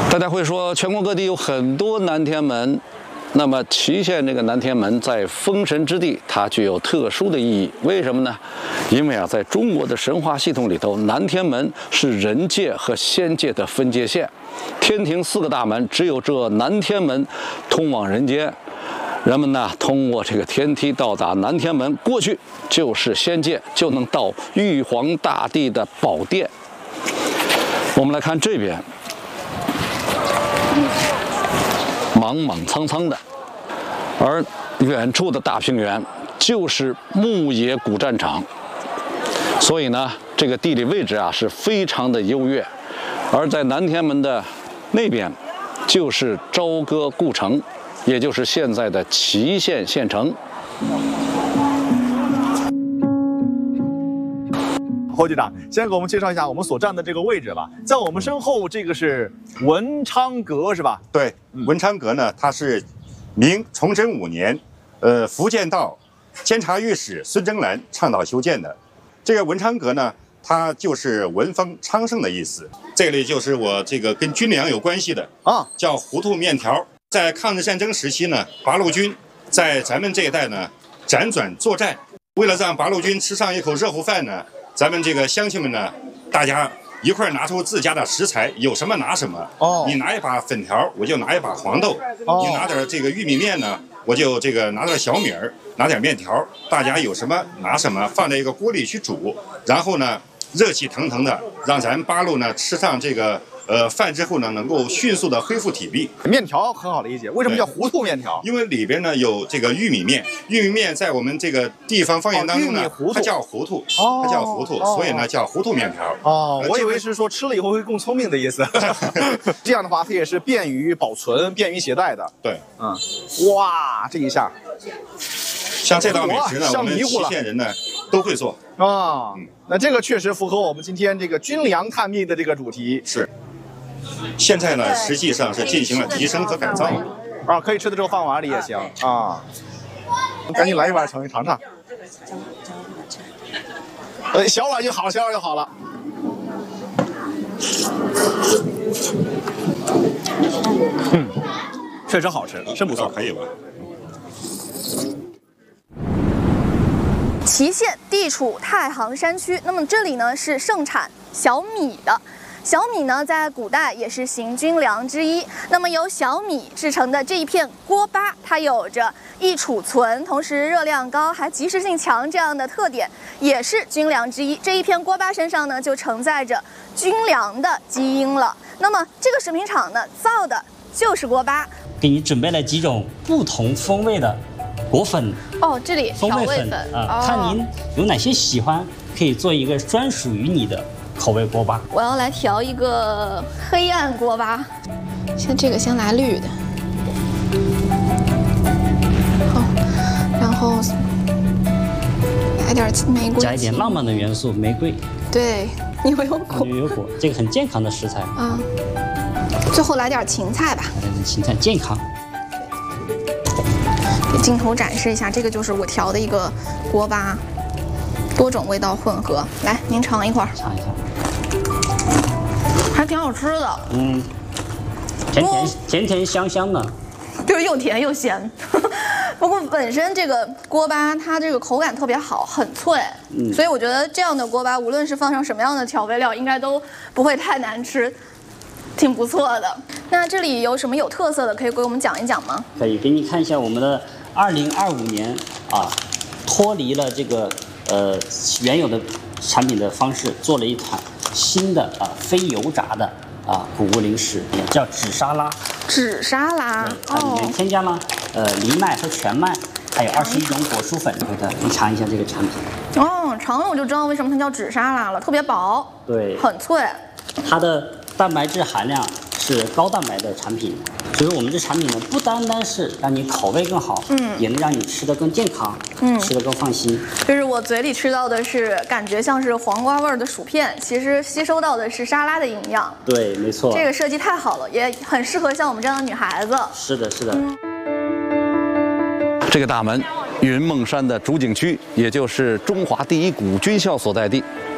大家会说，全国各地有很多南天门，那么祁县这个南天门在封神之地，它具有特殊的意义。为什么呢？因为在中国的神话系统里头，南天门是人界和仙界的分界线。天庭4个大门，只有这南天门通往人间。人们呢，通过这个天梯到达南天门，过去就是仙界，就能到玉皇大帝的宝殿。我们来看这边。莽莽苍苍的，而远处的大平原就是牧野古战场，所以呢，这个地理位置啊是非常的优越。而在南天门的那边，就是朝歌故城，也就是现在的祁县县城。 侯局长，先给我们介绍一下我们所站的这个位置吧。在我们身后，这个是文昌阁，是吧？ 对，文昌阁呢，它是明崇祯5年，福建道监察御史孙征兰倡导修建的。这个文昌阁呢，它就是文风昌盛的意思。这里就是我这个跟军粮有关系的啊，叫糊涂面条。在抗日战争时期呢，八路军在咱们这一带呢辗转作战，为了让八路军吃上一口热乎饭呢。咱们这个乡亲们呢，大家一块拿出自家的食材，有什么拿什么。哦，你拿一把粉条，我就拿一把黄豆；你拿点这个玉米面呢，我就这个拿点小米儿，拿点面条。大家有什么拿什么，放在一个锅里去煮，然后呢，热气腾腾的，让咱八路呢吃上这个饭之后呢，能够迅速的恢复体力。 面条很好理解，为什么叫糊涂面条？ 因为里边呢有这个玉米面，玉米面在我们这个地方方言当中呢，它叫糊涂，它叫糊涂，所以呢叫糊涂面条。 哦，我以为是说吃了以后会更聪明的意思。这样的话，它也是便于保存、便于携带的。 对， 哇，这一下， 像这道美食呢，我们祁县人呢都会做啊。那这个确实符合我们今天这个军粮探秘的这个主题。 是。现在呢，实际上是进行了提升和改造。 啊，可以吃的时候放碗里也行啊。赶紧来一碗尝尝。小碗就好，小碗就好了。确实好吃，真不错， 可以吧？ 祁县地处太行山区，那么这里呢是盛产小米的。小米呢，在古代也是行军粮之一。那么由小米制成的这一片锅巴，它有着易储存，同时热量高，还及时性强这样的特点，也是军粮之一。这一片锅巴身上呢，就承载着军粮的基因了。那么这个食品厂呢，造的就是锅巴。 给你准备了几种不同风味的果粉。 哦，这里风味粉啊，看您有哪些喜欢，可以做一个专属于你的口味锅巴。 我要来调一个黑暗锅巴，先来绿的，好，然后来点玫瑰， 加一点浪漫的元素，玫瑰。 对，牛油果， 牛油果，这个很健康的食材啊。 最后来点芹菜吧， 来点芹菜健康。 给镜头展示一下，这个就是我调的一个锅巴，多种味道混合。来，您尝一块， 尝一下。 还挺好吃的， 甜甜香香的， 就是又甜又咸。不过本身这个锅巴它这个口感特别好，很脆，所以我觉得这样的锅巴无论是放上什么样的调味料，应该都不会太难吃，挺不错的。那这里有什么有特色的，可以给我们讲一讲吗？ 可以给你看一下我们的2025年啊，脱离了这个原有的产品的方式，做了一款新的非油炸的谷物零食，叫纸沙拉。 纸沙拉， 它里面添加了藜麦和全麦，还有21种果蔬粉。你尝一下这个产品。 哦，尝了我就知道为什么它叫纸沙拉了，特别薄， 对， 很脆。 它的蛋白质含量是高蛋白的产品，所以我们这产品呢，不单单是让你口味更好，也能让你吃得更健康，吃得更放心。 就是我嘴里吃到的是感觉像是黄瓜味儿的薯片，其实吸收到的是沙拉的营养。 对，没错。 这个设计太好了，也很适合像我们这样的女孩子。 是的，是的。 这个大门，云梦山的主景区，也就是中华第一古军校所在地。